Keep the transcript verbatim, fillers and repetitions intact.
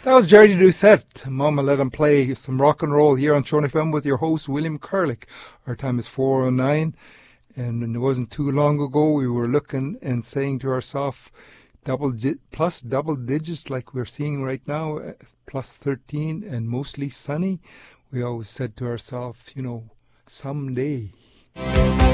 That was Jerry Doucette. Mama let him play some rock and roll here on Tron F M with your host, William Curlick. Our time is four oh nine, and it wasn't too long ago we were looking and saying to ourselves, double di- plus double digits like we're seeing right now, uh, plus thirteen and mostly sunny. We always said to ourselves, you know, someday.